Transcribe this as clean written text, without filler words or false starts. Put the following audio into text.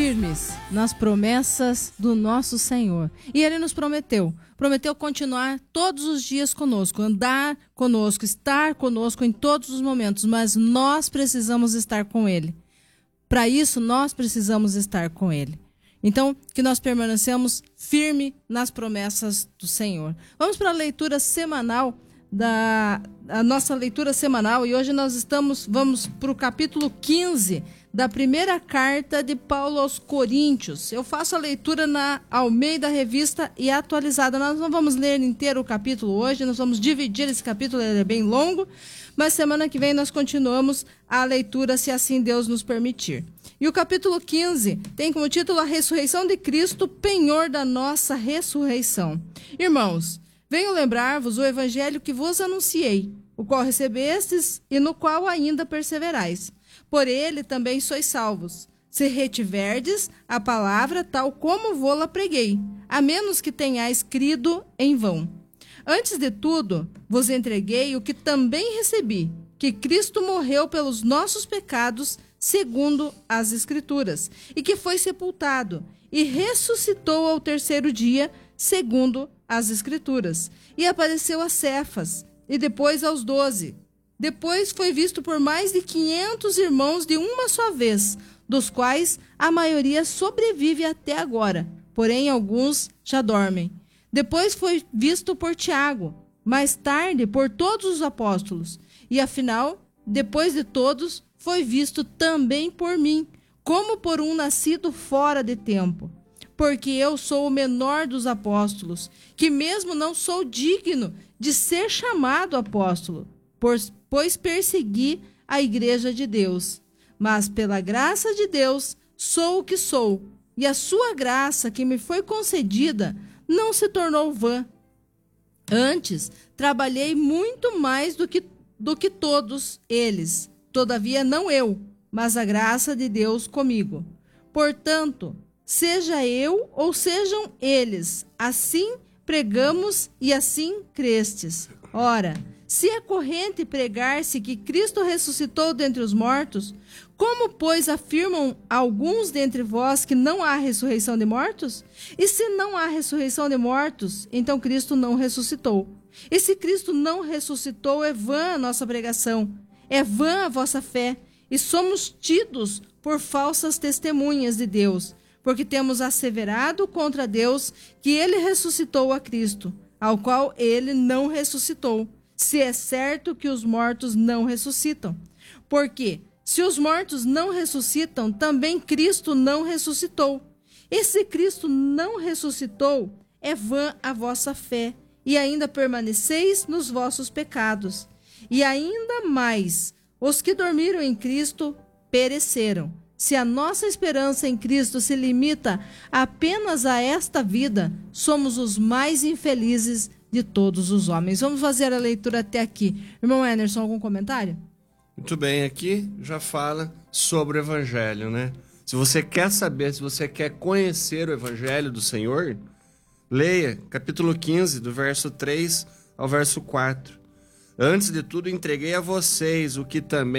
firmes nas promessas do nosso Senhor. E Ele nos prometeu continuar todos os dias conosco, andar conosco, estar conosco em todos os momentos, mas nós precisamos estar com Ele. Para isso, nós precisamos estar com Ele. Então, que nós permanecemos firmes nas promessas do Senhor. Vamos para a leitura semanal, a nossa leitura semanal, e hoje vamos para o capítulo 15 da primeira carta de Paulo aos Coríntios. Eu faço a leitura na Almeida Revista e Atualizada. Nós não vamos ler inteiro o capítulo hoje, nós vamos dividir esse capítulo, ele é bem longo, mas semana que vem nós continuamos a leitura, se assim Deus nos permitir. E o capítulo 15 tem como título A Ressurreição de Cristo, penhor da nossa ressurreição. Irmãos, venho lembrar-vos o evangelho que vos anunciei, o qual recebestes e no qual ainda perseverais. Por ele também sois salvos, se retiverdes a palavra tal como vô-la preguei, a menos que tenhais crido em vão. Antes de tudo, vos entreguei o que também recebi, que Cristo morreu pelos nossos pecados, segundo as Escrituras, e que foi sepultado, e ressuscitou ao terceiro dia, segundo as Escrituras, e apareceu a Cefas, e depois aos 12. Depois foi visto por mais de 500 irmãos de uma só vez, dos quais a maioria sobrevive até agora, porém alguns já dormem. Depois foi visto por Tiago, mais tarde por todos os apóstolos, e afinal, depois de todos, foi visto também por mim, como por um nascido fora de tempo. Porque eu sou o menor dos apóstolos, que mesmo não sou digno de ser chamado apóstolo, pois persegui a igreja de Deus. Mas pela graça de Deus sou o que sou, e a sua graça que me foi concedida não se tornou vã. Antes, trabalhei muito mais do que todos eles. Todavia não eu, mas a graça de Deus comigo. Portanto, seja eu ou sejam eles, assim pregamos e assim crestes. Ora, se é corrente pregar-se que Cristo ressuscitou dentre os mortos, como, pois, afirmam alguns dentre vós que não há ressurreição de mortos? E se não há ressurreição de mortos, então Cristo não ressuscitou. E se Cristo não ressuscitou, é vã a nossa pregação, é vã a vossa fé, e somos tidos por falsas testemunhas de Deus, porque temos asseverado contra Deus que ele ressuscitou a Cristo, ao qual ele não ressuscitou, se é certo que os mortos não ressuscitam. Porque, se os mortos não ressuscitam, também Cristo não ressuscitou. E se Cristo não ressuscitou, é vã a vossa fé, e ainda permaneceis nos vossos pecados. E ainda mais, os que dormiram em Cristo pereceram. Se a nossa esperança em Cristo se limita apenas a esta vida, somos os mais infelizes de todos os homens. Vamos fazer a leitura até aqui. Irmão Enerson, algum comentário? Muito bem, aqui já fala sobre o Evangelho, né? Se você quer saber, se você quer conhecer o Evangelho do Senhor, leia capítulo 15, do verso 3 ao verso 4. Antes de tudo, entreguei a vocês o que também